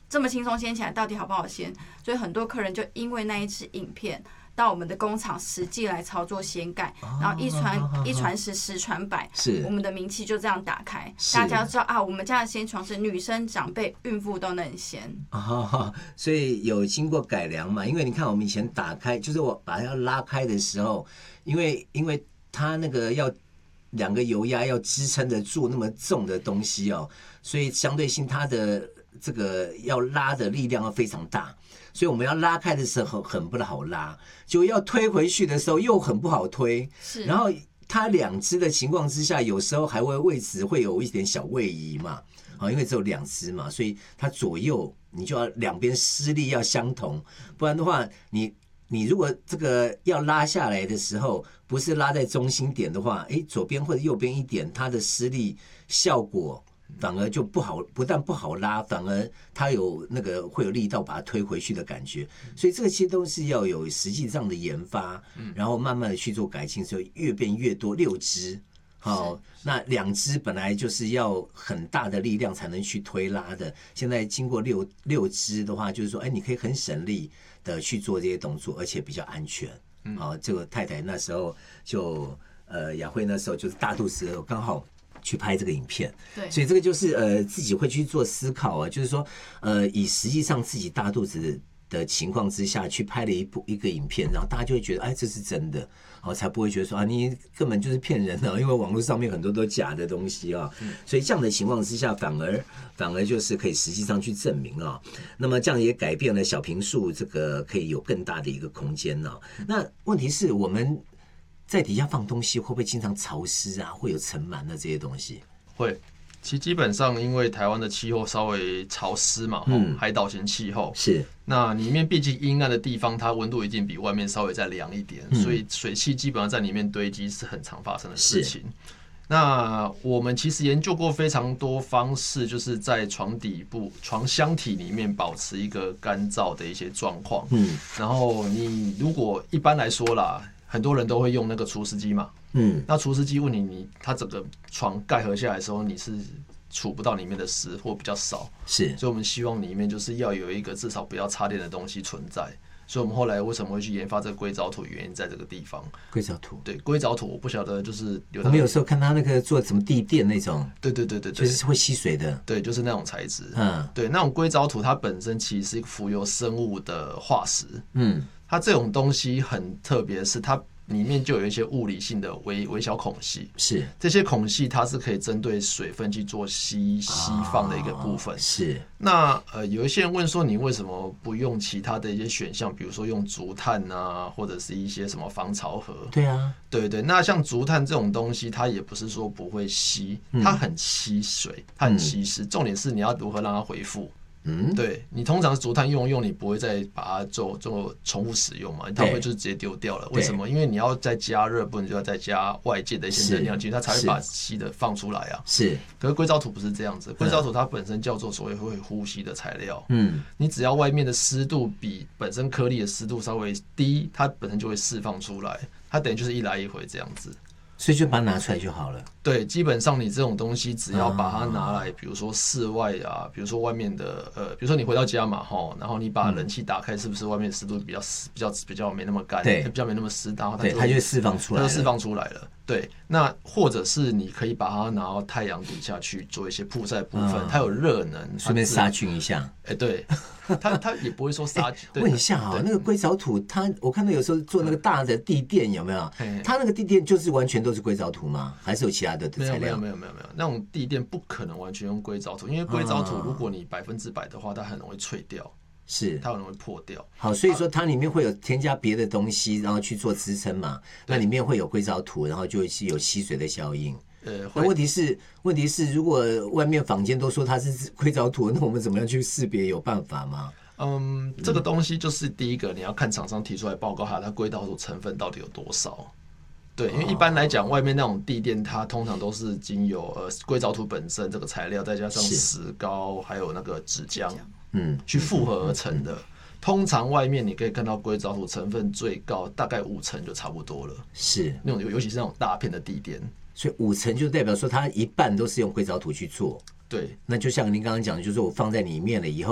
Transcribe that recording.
这么轻松掀起来到底好不好掀？所以很多客人就因为那一支影片到我们的工厂实际来操作掀盖，然后一传十，十传百，我们的名气就这样打开，大家知道啊，我们家的掀床是女生、长辈、孕妇都能掀。 所以有经过改良嘛？因为你看我们以前打开，就是我把它要拉开的时候，因为它那个要2个油压要支撑得住那么重的东西哦，所以相对性它的这个要拉的力量要非常大。所以我们要拉开的时候很不好拉，就要推回去的时候又很不好推。然后它2只的情况之下，有时候还会位置会有一点小位移嘛，因为只有2只嘛，所以它左右你就要两边施力要相同，不然的话，你如果这个要拉下来的时候，不是拉在中心点的话，左边或者右边一点，它的施力效果反而就不好，不但不好拉，反而它有那个会有力道把它推回去的感觉。所以这个其实都是要有实际上的研发，然后慢慢的去做改进，所以越变越多，6只。那2只本来就是要很大的力量才能去推拉的，现在经过六只的话，就是说，你可以很省力的去做这些动作，而且比较安全。这个太太那时候就雅慧那时候就是大肚子的时候刚好去拍这个影片， 对， 所以这个就是自己会去做思考啊，就是说以实际上自己大肚子的情况之下去拍了一个影片，然后大家就会觉得这是真的，才不会觉得说你根本就是骗人的，因为网络上面很多都假的东西啊，所以这样的情况之下反而就是可以实际上去证明啊，那么这样也改变了小坪数这个可以有更大的一个空间呢。那问题是我们在底下放东西会不会经常潮湿啊？会有尘螨的这些东西？ 会，其实基本上因为台湾的气候稍微潮湿嘛，海岛型气候是， 那里面毕竟阴暗的地方，它温度一定比外面稍微再凉一点，所以水汽基本上在里面堆积是很常发生的事情。那我们其实研究过非常多方式，就是在床底部、床箱体里面保持一个干燥的一些状况。然后你如果一般来说啦，很多人都会用那个除湿机嘛。那除湿机问它整个床盖合下来的时候，你是储不到里面的湿或比较少。 是， 所以我们希望里面就是要有一个至少不要插电的东西存在。所以我们后来为什么会去研发这个硅藻土，原因在这个地方。 硅藻土， 对，硅藻土我不晓得，就是我们有时候看它那个做什么地垫那种， 对， 就是会吸水的， 对，就是那种材质。对，那种硅藻土它本身其实是一个浮游生物的化石。它这种东西很特别，是它里面就有一些物理性的微小孔隙， 是这些孔隙它是可以针对水分去做稀放的一个部分。 是， 那有一些人问说，你为什么不用其他的一些选项，比如说用竹炭啊，或者是一些什么防潮盒？ 对啊， 对，那像竹炭这种东西，它也不是说不会吸，它很吸水，它很吸湿，重点是你要如何让它恢复。对，你通常竹炭用，你不会再把它做重复使用嘛？它会就是直接丢掉了。为什么？因为你要再加热，不然就要再加外界的一些能量进去，它才会把吸的放出来啊。 是。 可是硅藻土不是这样子，硅藻土它本身叫做所谓会呼吸的材料。你只要外面的湿度比本身颗粒的湿度稍微低，它本身就会释放出来。它等于就是一来一回这样子。 所以就把它拿出来就好了。 对，基本上你这种东西只要把它拿来，比如说室外啊，比如说外面的比如说你回到家嘛，然后你把冷气打开，是不是外面湿度比较没那么干，比较没那么湿，然后它就释放出来了， 它就释放出来了。对，那或者是你可以把它拿到太阳底下去做一些曝晒部分，它有热能， 顺便杀菌一下。 对，它也不会说杀菌。 问一下啊，那个硅藻土，我看到有时候做那个大的地垫有没有？它那个地垫就是完全都是硅藻土吗？还是有其他的材料？ 没有，那种地垫不可能完全用硅藻土，因为硅藻土如果你100%的话，它很容易脆掉。 是， 它很容易破掉。 好，所以说它里面会有添加别的东西，然后去做支撑嘛。那里面会有硅藻土，然后就会有吸水的效应。那问题是，如果外面坊间都说它是硅藻土，那我们怎么样去识别？有办法吗？ 这个东西就是第一个，你要看厂商提出来报告它硅藻土成分到底有多少。对，因为一般来讲，外面那种地垫，它通常都是经由硅藻土本身这个材料，再加上石膏，还有那个纸浆。去复合而成的。通常外面你可以看到硅藻土成分最高大概50%就差不多了。 是那种尤其是那种大片的地垫， 所以50%就代表说它一半都是用硅藻土去做。 对， 那就像您刚刚讲的，就是我放在里面了以后。